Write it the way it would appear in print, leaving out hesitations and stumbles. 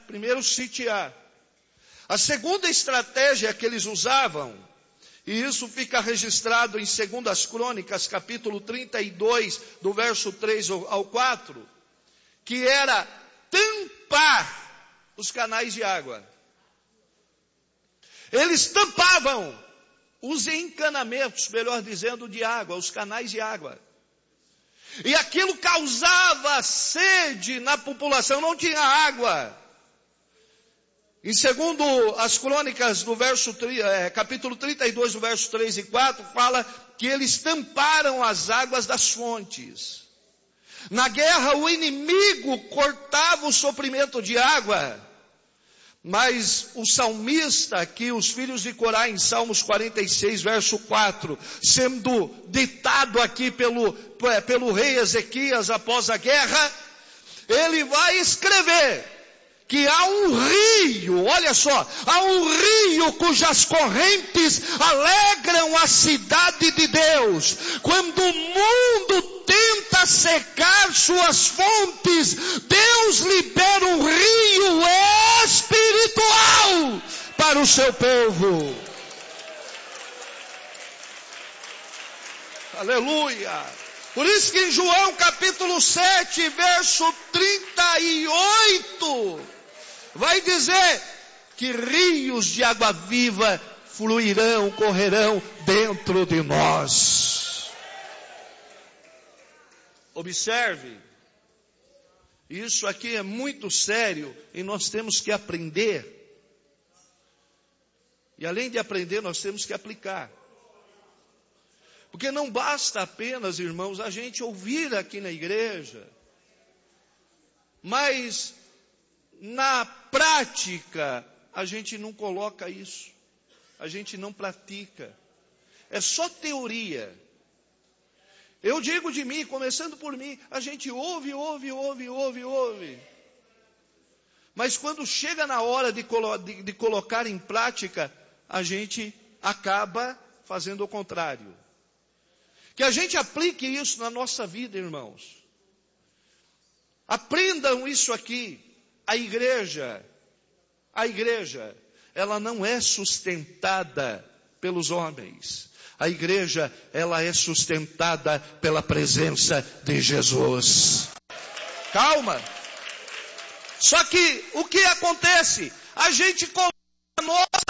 Primeiro, sitiar. A segunda estratégia que eles usavam, e isso fica registrado em 2 Crônicas, capítulo 32, do verso 3 ao 4, que era tampar os canais de água. Eles tampavam os encanamentos, melhor dizendo, de água, os canais de água. E aquilo causava sede na população, não tinha água. Em segundo as crônicas do capítulo 32, do verso 3 e 4, fala que eles tamparam as águas das fontes. Na guerra o inimigo cortava o suprimento de água, mas o salmista aqui, os filhos de Corá, em Salmos 46, verso 4, sendo ditado aqui pelo rei Ezequias após a guerra, ele vai escrever que há um rio, olha só, há um rio cujas correntes alegram a cidade de Deus. Quando o mundo tenta secar suas fontes, Deus libera um rio espiritual para o seu povo. Aleluia! Por isso que em João capítulo 7, verso 38, vai dizer que rios de água viva fluirão, correrão dentro de nós. Observe, isso aqui é muito sério e nós temos que aprender. E além de aprender, nós temos que aplicar. Porque não basta apenas, irmãos, a gente ouvir aqui na igreja, mas na prática a gente não coloca isso, a gente não pratica, é só teoria. Eu digo de mim, começando por mim, a gente ouve, mas quando chega na hora de colocar em prática, a gente acaba fazendo o contrário. Que a gente aplique isso na nossa vida, irmãos. Aprendam isso aqui. A igreja, ela não é sustentada pelos homens. A igreja, ela é sustentada pela presença de Jesus. Calma. Só que o que acontece? A gente coloca